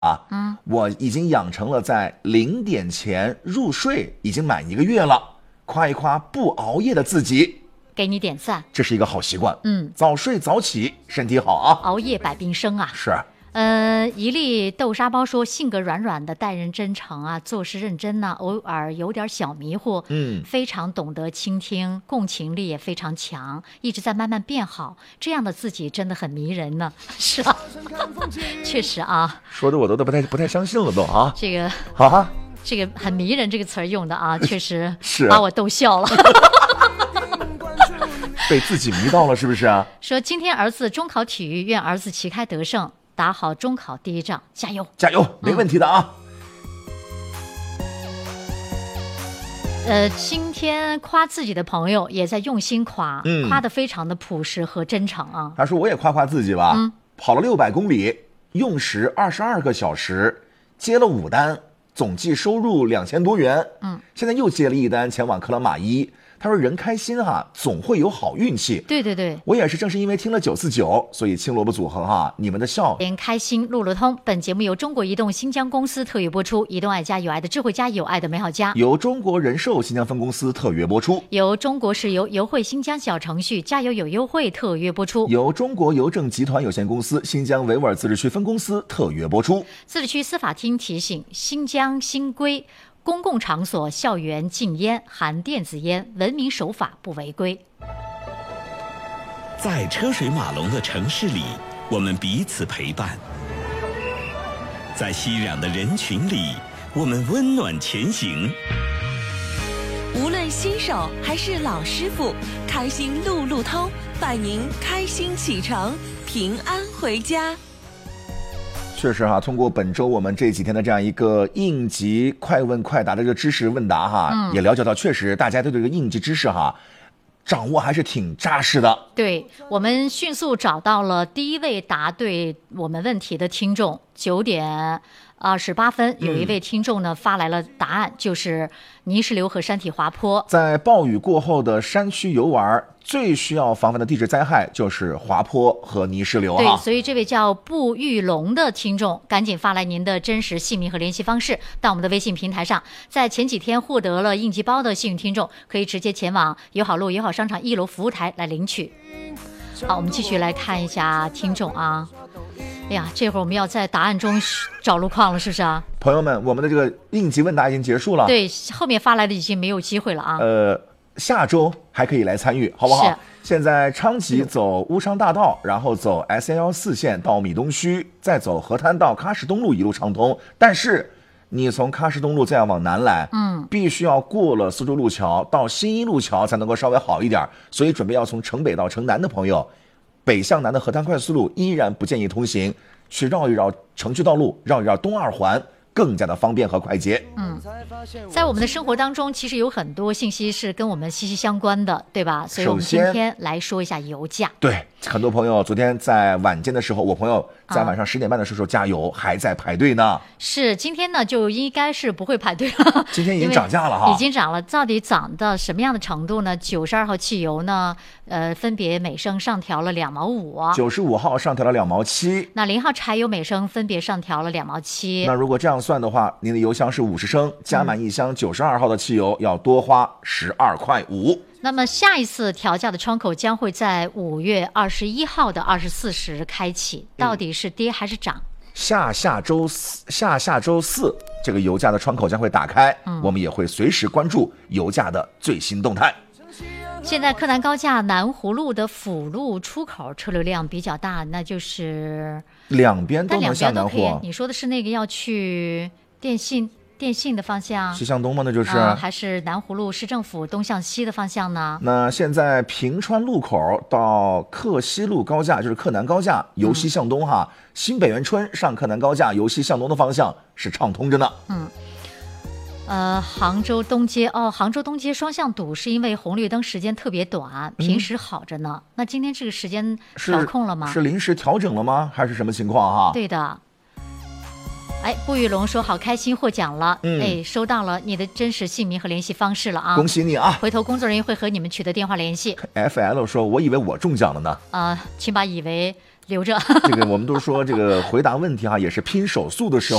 我已经养成了在0点前入睡，已经满1个月了。夸一夸不熬夜的自己， 给你点赞。 这是一个好习惯。早睡早起，身体好啊。 熬夜百病生啊。 是。 一粒豆沙包说，性格软软的，待人真诚啊，做事认真呢，偶尔有点小迷糊，非常懂得倾听，共情力也非常强，一直在慢慢变好，这样的自己真的很迷人呢。是啊，确实啊， 说的我都不太相信了都啊。 这个啊， 这个很迷人这个词儿用的啊，确实是把我逗笑了。 被自己迷到了是不是啊？ 说今天儿子中考体育，愿儿子旗开得胜，打好中考第一仗，加油！ 加油，没问题的啊。 今天夸自己的朋友也在用心夸，夸得非常的朴实和真诚啊。 他说我也夸夸自己吧，跑了600公里，用时22个小时，接了5单，总计收入2000多元。现在又接了1单，前往克拉玛依。他说人开心哈，总会有好运气。 对对对， 我也是正是因为听了949，所以青萝卜组合哈，你们的笑连开心路路通。本节目由中国移动新疆公司特约播出，移动爱家有爱的智慧家，有爱的美好家， 由中国人寿新疆分公司特约播出， 由中国石油油汇新疆小程序加油有优惠特约播出， 由中国邮政集团有限公司新疆维吾尔自治区分公司特约播出。 自治区司法厅提醒：新疆新规。公共场所、校园禁烟，含电子烟，文明守法不违规。 在车水马龙的城市里，我们彼此陪伴；在熙攘的人群里，我们温暖前行。 无论新手还是老师傅，开心路路通，伴您开心启程，平安回家。 确实哈，通过本周我们这几天的这样一个应急快问快答的这个知识问答哈，也了解到确实大家对这个应急知识哈掌握还是挺扎实的。 对，我们迅速找到了第一位答对我们问题的听众，9点28分，有一位听众呢发来了答案，就是泥石流和山体滑坡。 在暴雨过后的山区游玩，最需要防范的地质灾害就是滑坡和泥石流。 对，所以这位叫布玉龙的听众，赶紧发来您的真实姓名和联系方式到我们的微信平台上。在前几天获得了应急包的幸运听众，可以直接前往友好路友好商场1楼服务台来领取。好，我们继续来看一下听众啊。哎呀，这会儿我们要在答案中找路况了，是不是啊？ 朋友们，我们的这个应急问答已经结束了。 对，后面发来的已经没有机会了啊。 下周还可以来参与，好不好？现在昌吉走乌昌大道，然后走 S114 线到米东区，再走河滩到喀什东路一路畅通。但是你从喀什东路再要往南来，必须要过了苏州路桥到新一路桥才能够稍微好一点。所以准备要从城北到城南的朋友，北向南的河滩快速路依然不建议通行，去绕一绕城区道路，绕一绕东2环。更加的方便和快捷。 在我们的生活当中，其实有很多信息是跟我们息息相关的，对吧？所以我们今天来说一下油价。 对，很多朋友昨天在晚间的时候，我朋友在晚上10点半的时候加油，还在排队呢。 是，今天呢就应该是不会排队了。 今天已经涨价了哈， 已经涨了。到底涨到什么样的程度呢？92号汽油呢，分别每升上调了2毛5。 95号上调了2毛7。 那0号柴油每升分别上调了2毛7。 那如果这样算的话，您的油箱是50升，加满一箱92号的汽油要多花12块5。 那么下一次调价的窗口将会在5月21号的24时开启，到底是跌还是涨？ 下下周四，这个油价的窗口将会打开，我们也会随时关注油价的最新动态。 现在柯南高架南湖路的辅路出口车流量比较大，那就是两边都能下南湖。 你说的是那个要去电信的方向， 西向东吗？那就是、 还是南湖路市政府东向西的方向呢？ 那现在平川路口到克西路高架，就是柯南高架由西向东哈，新北园村上柯南高架由西向东的方向是畅通着呢。 杭州东街杭州东街双向堵是因为红绿灯时间特别短，平时好着呢。那今天这个时间调控了吗？ 是临时调整了吗？还是什么情况哈？ 对的。 哎，布玉龙说好开心获奖了，哎，收到了你的真实姓名和联系方式了啊， 恭喜你啊！ 回头工作人员会和你们取得电话联系。 FL 说，我以为我中奖了呢。 请把以为留着。 这个我们都说这个回答问题也是拼手速的时候。